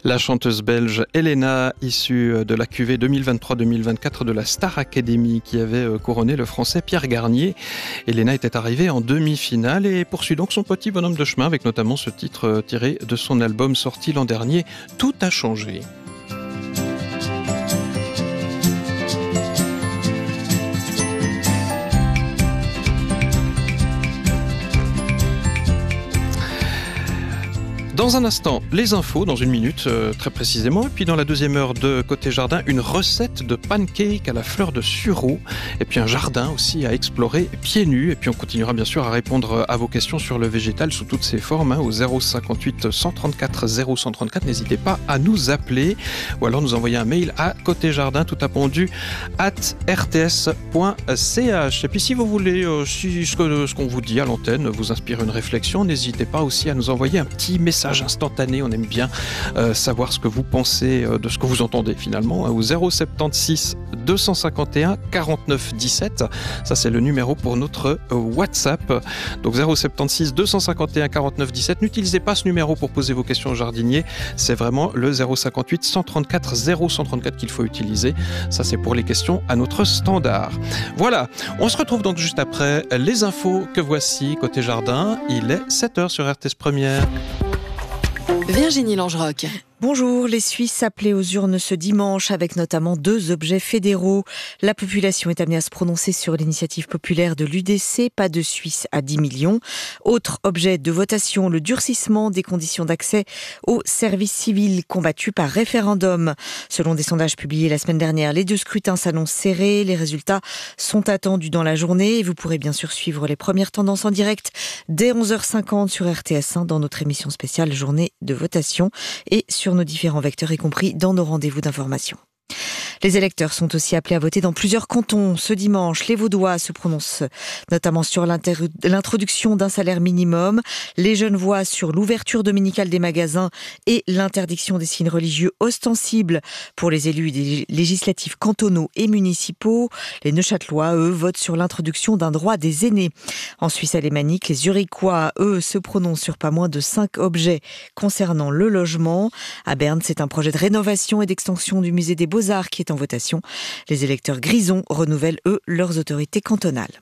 La chanteuse belge Elena, issue de la cuvée 2023-2024 de la Star Academy qui avait couronné le français Pierre Garnier. Elena était arrivée en demi-finale et poursuit donc son petit bonhomme de chemin avec notamment ce titre tiré de son album sorti l'an dernier, Tout a changé. Dans un instant, les infos, dans une minute très précisément. Et puis dans la deuxième heure de Côté Jardin, une recette de pancake à la fleur de sureau. Et puis un jardin aussi à explorer pieds nus. Et puis on continuera bien sûr à répondre à vos questions sur le végétal sous toutes ses formes au 058 134 0134. N'hésitez pas à nous appeler ou alors nous envoyer un mail à côtéjardin tout appendu @rts.ch. Et puis si vous voulez, si ce qu'on vous dit à l'antenne vous inspire une réflexion, n'hésitez pas aussi à nous envoyer un petit message instantané. On aime bien savoir ce que vous pensez de ce que vous entendez finalement au 076 251 49 17. Ça c'est le numéro pour notre WhatsApp. Donc 076 251 49 17. N'utilisez pas ce numéro pour poser vos questions au jardinier. C'est vraiment le 058 134 0134 qu'il faut utiliser. Ça c'est pour les questions à notre standard. Voilà, on se retrouve donc juste après les infos que voici côté jardin. Il est 7h sur RTS Première. Virginie Langeroc. Bonjour, les Suisses appelés aux urnes ce dimanche avec notamment 2 objets fédéraux. La population est amenée à se prononcer sur l'initiative populaire de l'UDC, pas de Suisse à 10 millions. Autre objet de votation, le durcissement des conditions d'accès au service civil combattu par référendum. Selon des sondages publiés la semaine dernière, les 2 scrutins s'annoncent serrés. Les résultats sont attendus dans la journée et vous pourrez bien sûr suivre les premières tendances en direct dès 11h50 sur RTS1 dans notre émission spéciale Journée de votation et sur nos différents vecteurs, y compris dans nos rendez-vous d'information. Les électeurs sont aussi appelés à voter dans plusieurs cantons. Ce dimanche, les Vaudois se prononcent notamment sur l'introduction d'un salaire minimum, les Genevois sur l'ouverture dominicale des magasins et l'interdiction des signes religieux ostensibles pour les élus des législatifs cantonaux et municipaux. Les Neuchâtelois, eux, votent sur l'introduction d'un droit des aînés. En Suisse alémanique, les Zurichois, eux, se prononcent sur pas moins de 5 objets concernant le logement. À Berne, c'est un projet de rénovation et d'extension du musée des Beaux-Arts qui est en votation. Les électeurs grisons renouvellent, eux, leurs autorités cantonales.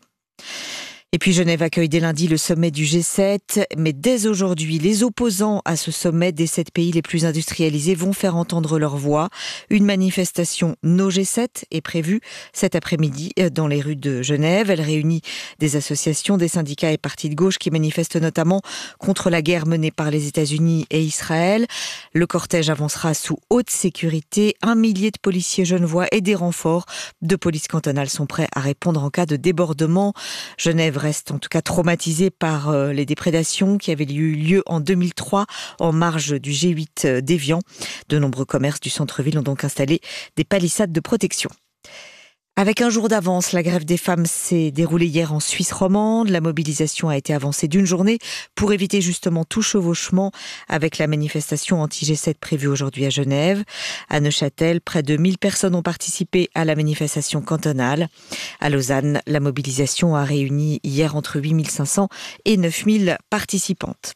Et puis Genève accueille dès lundi le sommet du G7, mais dès aujourd'hui, les opposants à ce sommet des 7 pays les plus industrialisés vont faire entendre leur voix. Une manifestation No G7 est prévue cet après-midi dans les rues de Genève. Elle réunit des associations, des syndicats et partis de gauche qui manifestent notamment contre la guerre menée par les États-Unis et Israël. Le cortège avancera sous haute sécurité. 1 millier de policiers genevois et des renforts de police cantonale sont prêts à répondre en cas de débordement. Genève reste en tout cas traumatisé par les déprédations qui avaient eu lieu en 2003 en marge du G8 d'Évian. De nombreux commerces du centre-ville ont donc installé des palissades de protection. Avec un jour d'avance, la grève des femmes s'est déroulée hier en Suisse romande. La mobilisation a été avancée d'1 journée pour éviter justement tout chevauchement avec la manifestation anti-G7 prévue aujourd'hui à Genève. À Neuchâtel, près de 1000 personnes ont participé à la manifestation cantonale. À Lausanne, la mobilisation a réuni hier entre 8500 et 9000 participantes.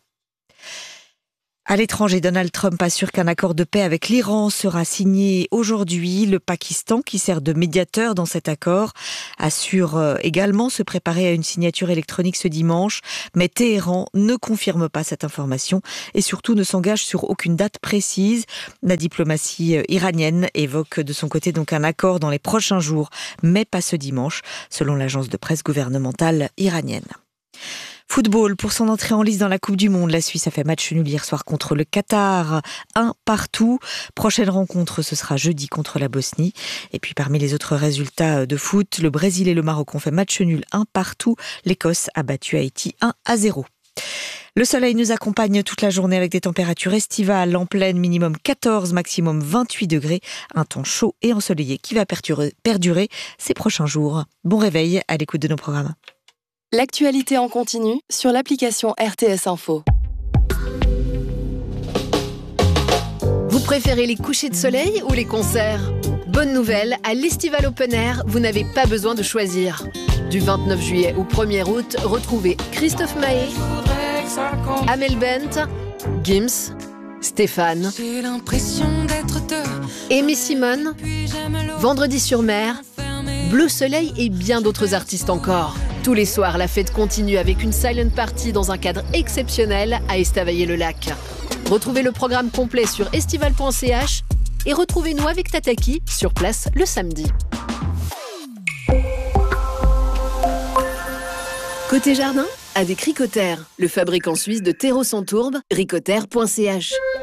À l'étranger, Donald Trump assure qu'un accord de paix avec l'Iran sera signé aujourd'hui. Le Pakistan, qui sert de médiateur dans cet accord, assure également se préparer à une signature électronique ce dimanche. Mais Téhéran ne confirme pas cette information et surtout ne s'engage sur aucune date précise. La diplomatie iranienne évoque de son côté donc un accord dans les prochains jours, mais pas ce dimanche, selon l'agence de presse gouvernementale iranienne. Football, pour son entrée en lice dans la Coupe du Monde, la Suisse a fait match nul hier soir contre le Qatar, 1-1. Prochaine rencontre, ce sera jeudi contre la Bosnie. Et puis parmi les autres résultats de foot, le Brésil et le Maroc ont fait match nul 1-1. L'Écosse a battu Haïti 1-0. Le soleil nous accompagne toute la journée avec des températures estivales en pleine, minimum 14, maximum 28 degrés. Un temps chaud et ensoleillé qui va perdurer ces prochains jours. Bon réveil à l'écoute de nos programmes. L'actualité en continu sur l'application RTS Info. Vous préférez les couchers de soleil ou les concerts ? Bonne nouvelle, à l'Estival Open Air, vous n'avez pas besoin de choisir. Du 29 juillet au 1er août, retrouvez Christophe Maé, Amel Bent, Gims, Stéphane, J'ai l'impression d'être deux. Aimé Simone, Vendredi sur mer, Bleu Soleil et bien d'autres artistes encore. Tous les soirs, la fête continue avec une silent party dans un cadre exceptionnel à Estavayer-le-Lac. Retrouvez le programme complet sur estival.ch et retrouvez-nous avec Tataki sur place le samedi. Côté jardin, avec Ricotter, le fabricant suisse de terreaux sans tourbe, ricotter.ch.